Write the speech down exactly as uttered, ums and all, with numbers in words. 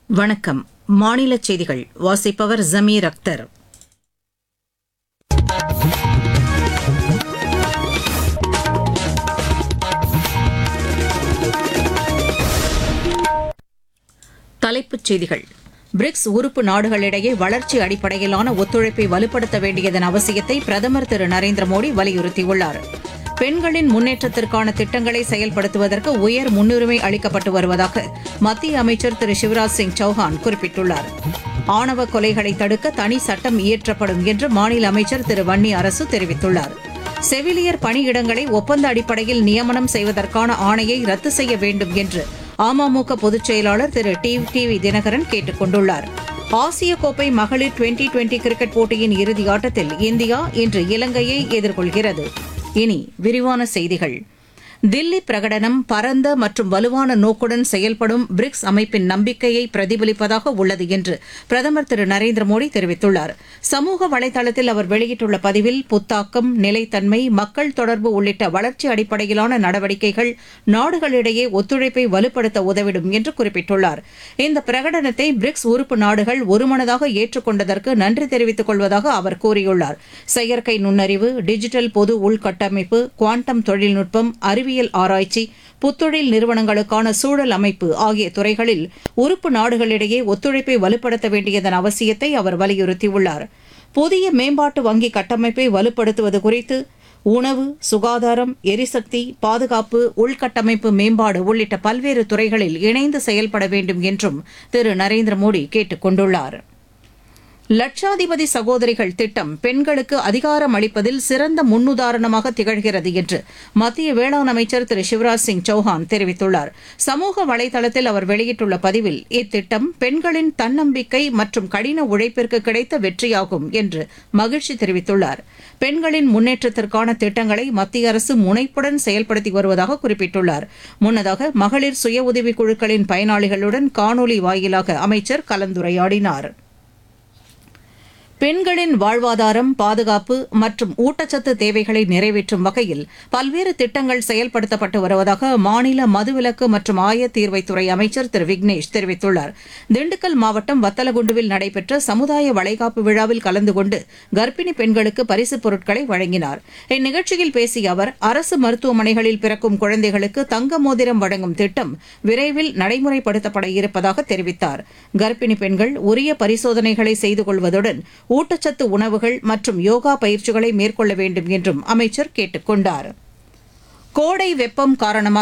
வணக்கம். மாநில செய்திகள் வாசிப்பவர் ஜமீர் அக்தர். தலைப்புச் செய்திகள். பிரிக்ஸ் உறுப்பு நாடுகளிடையே வளர்ச்சி அடிப்படையிலான ஒத்துழைப்பை வலுப்படுத்த வேண்டியதன் அவசியத்தை பிரதமர் திரு நரேந்திர மோடி வலியுறுத்தியுள்ளார். பெண்களின் முன்னேற்றத்திற்கான திட்டங்களை செயல்படுத்துவதற்கு உயர் முன்னுரிமை அளிக்கப்பட்டு வருவதாக மத்திய அமைச்சர் திரு சிவராஜ் சிங் சௌஹான் குறிப்பிட்டுள்ளார். ஆணவ கொலைகளை தடுக்க தனி சட்டம் இயற்றப்படும் என்று மாநில அமைச்சர் திரு வன்னி அரசு தெரிவித்துள்ளார். செவிலியர் பணியிடங்களை ஒப்பந்த அடிப்படையில் நியமனம் செய்வதற்கான ஆணையை ரத்து செய்ய வேண்டும் என்று அமமுக பொதுச் செயலாளர் திரு டி டிவி தினகரன் கேட்டுக் கொண்டுள்ளார். ஆசிய கோப்பை மகளிர் டுவெண்டி டுவெண்டி கிரிக்கெட் போட்டியின் இறுதி ஆட்டத்தில் இந்தியா இன்று இலங்கையை எதிர்கொள்கிறது. இனி விரிவான செய்திகள். தில்லி பிரகடனம் பரந்த மற்றும் வலுவான நோக்குடன் செயல்படும் பிரிக்ஸ் அமைப்பின் நம்பிக்கையை பிரதிபலிப்பதாக உள்ளது என்று பிரதமர் திரு நரேந்திர மோடி தெரிவித்துள்ளார். சமூக வலைதளத்தில் அவர் வெளியிட்டுள்ள பதிவில் புத்தாக்கம், நிலைத்தன்மை, மக்கள் தொடர்பு உள்ளிட்ட வளர்ச்சி அடிப்படையிலான நடவடிக்கைகள் நாடுகளிடையே ஒத்துழைப்பை வலுப்படுத்த உதவிடும் என்று குறிப்பிட்டுள்ளார். இந்த பிரகடனத்தை பிரிக்ஸ் உறுப்பு நாடுகள் ஒருமனதாக ஏற்றுக்கொண்டதற்கு நன்றி தெரிவித்துக் கொள்வதாக அவர் கூறியுள்ளார். செயற்கை நுண்ணறிவு, டிஜிட்டல் பொது உள்கட்டமைப்பு, குவாண்டம் தொழில்நுட்பம், அறிவியல் ஆராய்ச்சி, புத்தொழில் நிறுவனங்களுக்கான சூழல் அமைப்பு ஆகிய துறைகளில் உறுப்பு நாடுகளிடையே ஒத்துழைப்பை வலுப்படுத்த வேண்டியதன் அவசியத்தை அவர் வலியுறுத்தியுள்ளார். புதிய மேம்பாட்டு வங்கி கட்டமைப்பை வலுப்படுத்துவது குறித்து உணவு, சுகாதாரம், எரிசக்தி, பாதுகாப்பு, உள்கட்டமைப்பு மேம்பாடு உள்ளிட்ட பல்வேறு துறைகளில் இணைந்து செயல்பட வேண்டும் என்றும் திரு நரேந்திர மோடி கேட்டுக் கொண்டுள்ளார். லட்சாதிபதி சகோதரிகள் திட்டம் பெண்களுக்கு அதிகாரம் அளிப்பதில் சிறந்த முன்னுதாரணமாக திகழ்கிறது என்று மத்திய வேளாண் அமைச்சர் திரு சிவராஜ் சிங் சௌஹான் தெரிவித்துள்ளார். சமூக வலைதளத்தில் அவர் வெளியிட்டுள்ள பதிவில் இத்திட்டம் பெண்களின் தன்னம்பிக்கை மற்றும் கடின உழைப்பிற்கு கிடைத்த வெற்றியாகும் என்று மகிழ்ச்சி தெரிவித்துள்ளார். பெண்களின் முன்னேற்றத்திற்கான திட்டங்களை மத்திய அரசு முனைப்புடன் செயல்படுத்தி வருவதாக குறிப்பிட்டுள்ளார். முன்னதாக மகளிர் சுய உதவிக் குழுக்களின் பயனாளிகளுடன் காணொலி வாயிலாக அமைச்சர் கலந்துரையாடினார். பெண்களின் வாழ்வாதாரம், பாதுகாப்பு மற்றும் ஊட்டச்சத்து தேவைகளை நிறைவேற்றும் வகையில் பல்வேறு திட்டங்கள் செயல்படுத்தப்பட்டு வருவதாக மாநில மதுவிலக்கு மற்றும் ஆயத்தீர்வைத்துறை அமைச்சர் திரு விக்னேஷ் தெரிவித்துள்ளார். திண்டுக்கல் மாவட்டம் வத்தலகுண்டுவில் நடைபெற்ற சமுதாய வளைகாப்பு விழாவில் கலந்து கொண்டு கர்ப்பிணி பெண்களுக்கு பரிசுப் பொருட்களை வழங்கினார். இந்நிகழ்ச்சியில் பேசிய அவர், அரசு மருத்துவமனைகளில் பிறக்கும் குழந்தைகளுக்கு தங்க மோதிரம் வழங்கும் திட்டம் விரைவில் நடைமுறைப்படுத்தப்பட இருப்பதாக தெரிவித்தார். கர்ப்பிணி பெண்கள் உரிய பரிசோதனைகளை செய்து கொள்வதுடன் ஊட்டச்சத்து உணவுகள் மற்றும் யோகா பயிற்சிகளை மேற்கொள்ள வேண்டும் என்றும் அமைச்சர் கேட்டுக் கொண்டார். கோடை வெப்பம் காரணமாக